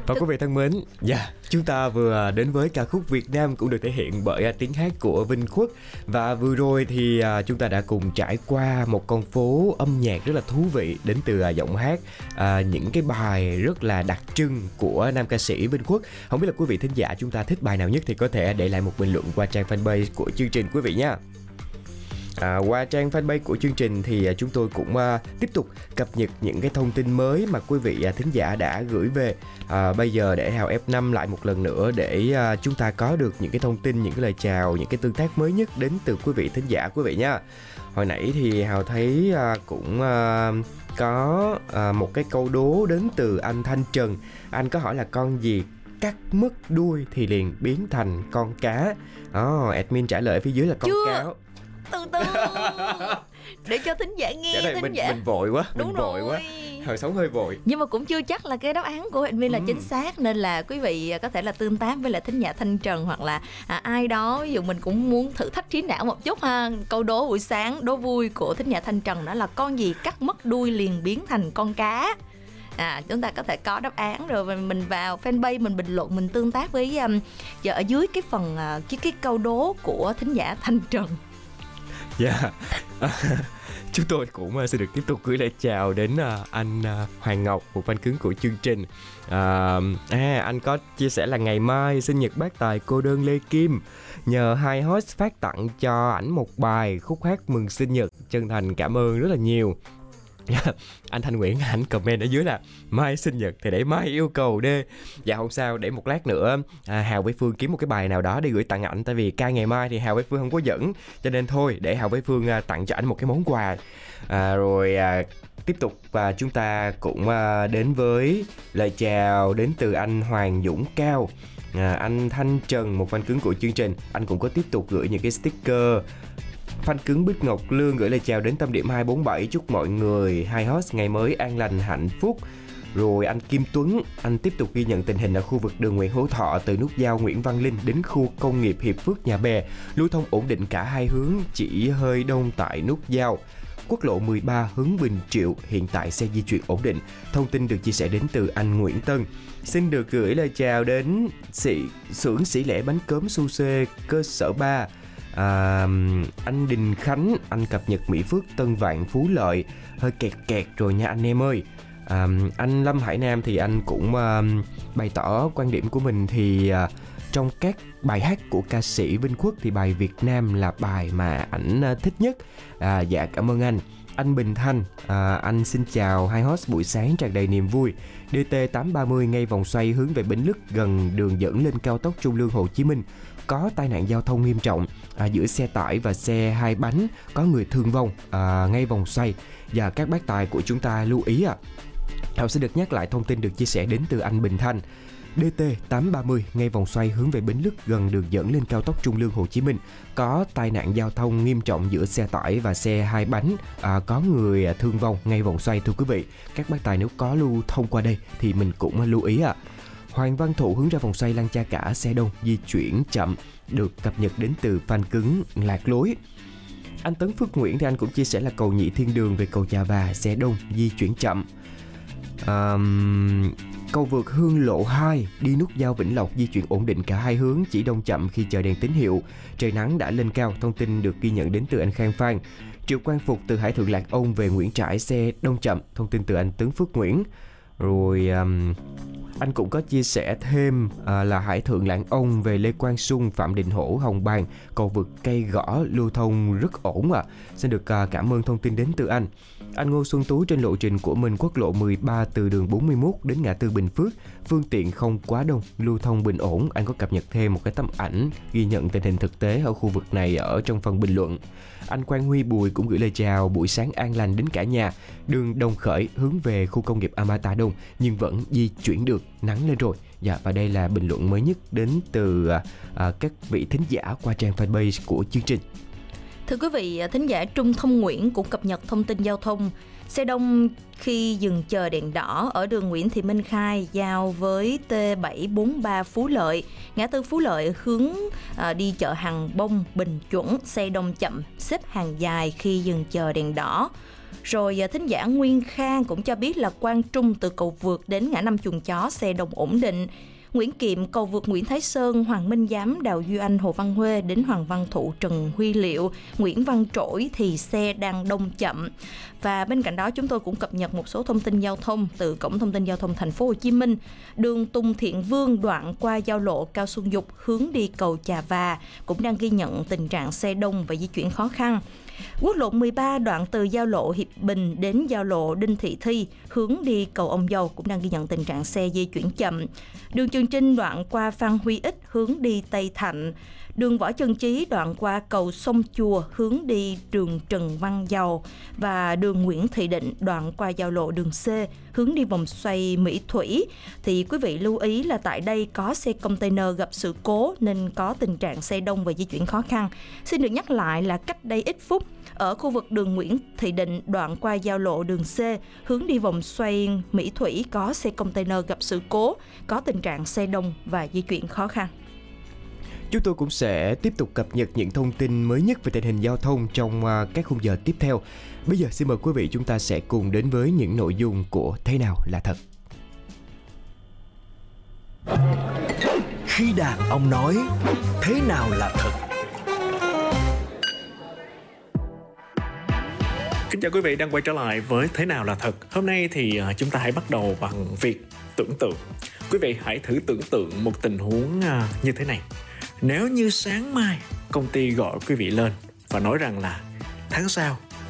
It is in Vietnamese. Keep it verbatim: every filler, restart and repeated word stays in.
Và quý vị thân mến, yeah, chúng ta vừa đến với ca khúc Việt Nam cũng được thể hiện bởi tiếng hát của Vinh Khuất. Và vừa rồi thì chúng ta đã cùng trải qua một con phố âm nhạc rất là thú vị đến từ giọng hát, à, những cái bài rất là đặc trưng của nam ca sĩ Vinh Khuất. Không biết là quý vị thính giả chúng ta thích bài nào nhất thì có thể để lại một bình luận qua trang fanpage của chương trình quý vị nha. À, qua trang fanpage của chương trình thì à, chúng tôi cũng à, tiếp tục cập nhật những cái thông tin mới mà quý vị à, thính giả đã gửi về. À, bây giờ để Hào ép năm lại một lần nữa để à, chúng ta có được những cái thông tin, những cái lời chào, những cái tương tác mới nhất đến từ quý vị thính giả quý vị nha. Hồi nãy thì Hào thấy à, cũng à, có à, một cái câu đố đến từ anh Thanh Trần. Anh có hỏi là con gì cắt mất đuôi thì liền biến thành con cá. Oh, admin trả lời ở phía dưới là con Chưa. cáo. Từ từ để cho thính giả nghe. Thính mình, giả mình vội quá. Đúng mình rồi. vội quá. Thời sống hơi vội. Nhưng mà cũng chưa chắc là cái đáp án của admin là ừ. chính xác. Nên là quý vị có thể là tương tác với lại thính giả Thanh Trần. Hoặc là à, ai đó, ví dụ mình cũng muốn thử thách trí não một chút ha. Câu đố buổi sáng, đố vui của thính giả Thanh Trần đó là con gì cắt mất đuôi liền biến thành con cá. À, chúng ta có thể có đáp án rồi mình vào fanpage mình bình luận, mình tương tác với um, giờ ở dưới cái phần uh, cái, cái câu đố của thính giả Thanh Trần. Dạ yeah. Chúng tôi cũng sẽ được tiếp tục gửi lời chào đến anh Hoàng Ngọc, một fan cứng của chương trình. à, à, Anh có chia sẻ là ngày mai sinh nhật bác tài cô đơn Lê Kim, nhờ hai host phát tặng cho ảnh một bài khúc hát mừng sinh nhật. Chân thành cảm ơn rất là nhiều. Anh Thanh Nguyễn ảnh comment ở dưới là mai sinh nhật thì để mai yêu cầu đi. Dạ không sao, để một lát nữa à, Hào với Phương kiếm một cái bài nào đó để gửi tặng ảnh. Tại vì ca ngày mai thì Hào với Phương không có dẫn, cho nên thôi để Hào với Phương à, tặng cho ảnh một cái món quà. à, Rồi à, tiếp tục và chúng ta cũng à, đến với lời chào đến từ anh Hoàng Dũng Cao. à, Anh Thanh Trần, một fan cứng của chương trình, anh cũng có tiếp tục gửi những cái sticker. Fan cứng Bích Ngọc Lương gửi lời chào đến tâm điểm hai bốn bảy, chúc mọi người hai host ngày mới an lành hạnh phúc. Rồi anh Kim Tuấn, anh tiếp tục ghi nhận tình hình ở khu vực đường Nguyễn Hữu Thọ từ nút giao Nguyễn Văn Linh đến khu công nghiệp Hiệp Phước Nhà Bè, lưu thông ổn định cả hai hướng, chỉ hơi đông tại nút giao. Quốc lộ mười ba hướng Bình Triệu hiện tại xe di chuyển ổn định. Thông tin được chia sẻ đến từ anh Nguyễn Tân. Xin được gửi lời chào đến sĩ xưởng xỉ lẻ bánh cốm Suce cơ sở ba. À, anh Đình Khánh, anh cập nhật Mỹ Phước, Tân Vạn, Phú Lợi, hơi kẹt kẹt rồi nha anh em ơi. à, Anh Lâm Hải Nam thì anh cũng à, bày tỏ quan điểm của mình thì à, trong các bài hát của ca sĩ Vinh Khuất thì bài Việt Nam là bài mà ảnh à, thích nhất. à, Dạ cảm ơn anh. Anh Bình Thanh, à, anh xin chào hai host buổi sáng tràn đầy niềm vui. đê tê tám ba mươi ngay vòng xoay hướng về Bến Lức gần đường dẫn lên cao tốc Trung Lương Hồ Chí Minh có tai nạn giao thông nghiêm trọng à, giữa xe tải và xe hai bánh, có người thương vong à, ngay vòng xoay. Và các bác tài của chúng ta lưu ý ạ. À. Hậu sẽ được nhắc lại thông tin được chia sẻ đến từ anh Bình Thanh. đê tê tám ba mươi ngay vòng xoay hướng về Bến Lức gần đường dẫn lên cao tốc Trung Lương Hồ Chí Minh có tai nạn giao thông nghiêm trọng giữa xe tải và xe hai bánh, à, có người thương vong ngay vòng xoay. Thưa quý vị, các bác tài nếu có lưu thông qua đây thì mình cũng lưu ý ạ. À. Hoàng Văn Thụ hướng ra vòng xoay lăn cha cả, xe đông di chuyển chậm, được cập nhật đến từ fan cứng Lạc Lối. Anh Tấn Phước Nguyễn thì anh cũng chia sẻ là cầu Nhị Thiên Đường về cầu Chà Và, xe đông di chuyển chậm. Um, cầu vượt Hương Lộ hai đi nút giao Vĩnh Lộc di chuyển ổn định cả hai hướng, chỉ đông chậm khi chờ đèn tín hiệu. Trời nắng đã lên cao. Thông tin được ghi nhận đến từ anh Khang Phan. Triệu Quang Phục từ Hải Thượng Lạc Ông về Nguyễn Trãi, xe đông chậm. Thông tin từ anh Tấn Phước Nguyễn. Rồi um, anh cũng có chia sẻ thêm à, là Hải Thượng Lãng Ông về Lê Quang Sung, Phạm Đình Hổ, Hồng Bàng, cầu vượt Cây Gõ lưu thông rất ổn ạ. À. Xin được à, cảm ơn thông tin đến từ anh. Anh Ngô Xuân Tú trên lộ trình của mình quốc lộ mười ba từ đường bốn mươi mốt đến ngã tư Bình Phước, phương tiện không quá đông, lưu thông bình ổn. Anh có cập nhật thêm một cái tấm ảnh ghi nhận tình hình thực tế ở khu vực này ở trong phần bình luận. Anh Quang Huy Bùi cũng gửi lời chào buổi sáng an lành đến cả nhà. Đường Đồng Khởi hướng về khu công nghiệp Amata Đông nhưng vẫn di chuyển được, nắng lên rồi. Dạ, và đây là bình luận mới nhất đến từ à, các vị thính giả qua trang fanpage của chương trình. Thưa quý vị, thính giả Trung Thông Nguyễn cũng cập nhật thông tin giao thông. Xe đông khi dừng chờ đèn đỏ ở đường Nguyễn Thị Minh Khai giao với T bảy bốn ba Phú Lợi, ngã tư Phú Lợi hướng à, đi chợ Hàng Bông, Bình Chuẩn, xe đông chậm, xếp hàng dài khi dừng chờ đèn đỏ. Rồi thính giả Nguyên Khang cũng cho biết là Quang Trung từ cầu vượt đến ngã năm Chuồng Chó xe đông ổn định. Nguyễn Kiệm cầu vượt Nguyễn Thái Sơn, Hoàng Minh Giám, Đào Duy Anh, Hồ Văn Huê đến Hoàng Văn Thụ, Trần Huy Liệu, Nguyễn Văn Trỗi thì xe đang đông chậm. Và bên cạnh đó chúng tôi cũng cập nhật một số thông tin giao thông từ Cổng Thông tin Giao thông Thành phố Hồ Chí Minh. Đường Tùng Thiện Vương đoạn qua giao lộ Cao Xuân Dục hướng đi cầu Chà Và cũng đang ghi nhận tình trạng xe đông và di chuyển khó khăn. Quốc lộ mười ba đoạn từ giao lộ Hiệp Bình đến giao lộ Đinh Thị Thi hướng đi cầu Ông Dầu cũng đang ghi nhận tình trạng xe di chuyển chậm. Đường Trường Trinh đoạn qua Phan Huy Ích hướng đi Tây Thạnh. Đường Võ Trần Chí đoạn qua cầu Sông Chùa hướng đi đường Trần Văn Dầu và đường Nguyễn Thị Định đoạn qua giao lộ đường C hướng đi vòng xoay Mỹ Thủy. Thì quý vị lưu ý là tại đây có xe container gặp sự cố nên có tình trạng xe đông và di chuyển khó khăn. Xin được nhắc lại là cách đây ít phút ở khu vực đường Nguyễn Thị Định đoạn qua giao lộ đường C hướng đi vòng xoay Mỹ Thủy có xe container gặp sự cố, có tình trạng xe đông và di chuyển khó khăn. Chúng tôi cũng sẽ tiếp tục cập nhật những thông tin mới nhất về tình hình giao thông trong các khung giờ tiếp theo. Bây giờ xin mời quý vị chúng ta sẽ cùng đến với những nội dung của Thế Nào Là Thật. Khi đàn ông nói thế nào là thật. Kính chào quý vị đang quay trở lại với Thế Nào Là Thật. Hôm nay thì chúng ta hãy bắt đầu bằng việc tưởng tượng. Quý vị hãy thử tưởng tượng một tình huống như thế này. Nếu như sáng mai công ty gọi quý vị lên và nói rằng là tháng sau